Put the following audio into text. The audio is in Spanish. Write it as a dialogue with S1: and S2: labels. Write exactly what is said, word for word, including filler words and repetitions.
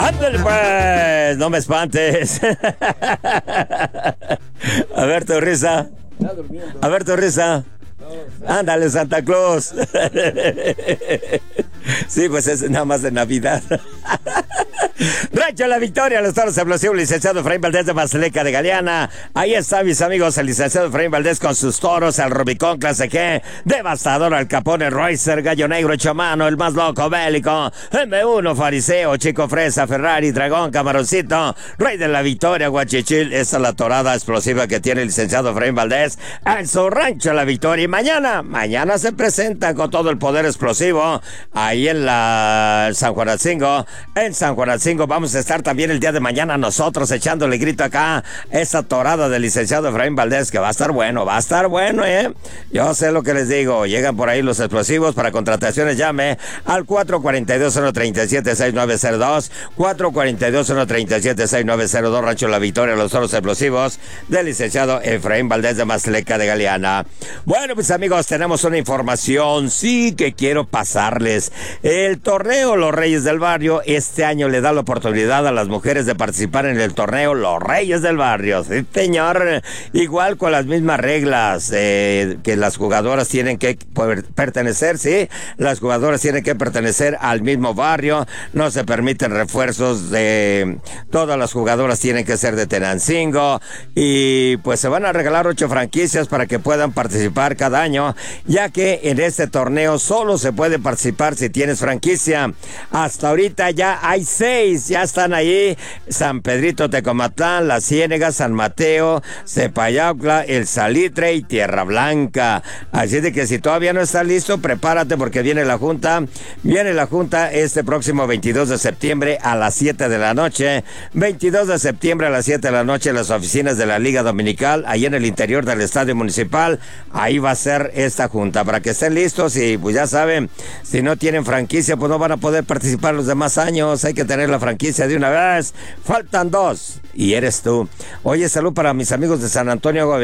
S1: Ándale pues, no me espantes. A ver tu risa. A ver tu risa. Ándale, Santa Claus. Sí, pues es nada más de Navidad. Rancho La Victoria, los toros explosivos, licenciado Efraín Valdés de Mazatleca de Galeana. Ahí está, mis amigos, el licenciado Efraín Valdés con sus toros, el Rubicón Clase G, Devastador, Al Capone, Roycer, Gallo Negro, Chamano, el más loco, Bélico, eme uno, Fariseo, Chico Fresa, Ferrari, Dragón, Camaroncito, Rey de la Victoria, Guachichil. Esa es la torada explosiva que tiene el licenciado Efraín Valdés en su Rancho La Victoria. Y mañana, mañana se presenta con todo el poder explosivo ahí en la San Juanancingo, en San Juanancingo. Vamos a estar también el día de mañana nosotros echándole grito acá esa torada del licenciado Efraín Valdés, que va a estar bueno, va a estar bueno, ¿eh? Yo sé lo que les digo. Llegan por ahí los explosivos. Para contrataciones llame al cuatro cuatro dos, uno tres siete, seis nueve cero dos, cuatro cuatro dos, uno tres siete, seis nueve cero dos, Rancho La Victoria, los toros explosivos del licenciado Efraín Valdés de Mazatleca de Galeana. Bueno, mis amigos, tenemos una información, sí, que quiero pasarles. El torneo Los Reyes del Barrio este año le da la oportunidad a las mujeres de participar en el torneo Los Reyes del Barrio. Sí, señor, igual con las mismas reglas eh, que las jugadoras tienen que pertenecer, sí, las jugadoras tienen que pertenecer al mismo barrio, no se permiten refuerzos de, todas las jugadoras tienen que ser de Tenancingo, y pues se van a regalar ocho franquicias para que puedan participar cada año, ya que en este torneo solo se puede participar si tienes franquicia. Hasta ahorita ya hay seis, ya están ahí: San Pedrito Tecomatlán, La Ciénega, San Mateo, Cepayaucla, El Salitre y Tierra Blanca. Así de que si todavía no estás listo, prepárate, porque viene la junta, viene la junta este próximo veintidós de septiembre a las siete de la noche, veintidós de septiembre a las siete de la noche en las oficinas de la Liga Dominical, ahí en el interior del Estadio Municipal. Ahí va a ser esta junta, para que estén listos. Y pues ya saben, si no tienen franquicia, pues no van a poder participar los demás años. Hay que tener la franquicia de una vez. Faltan dos y eres tú. Oye, salud para mis amigos de San Antonio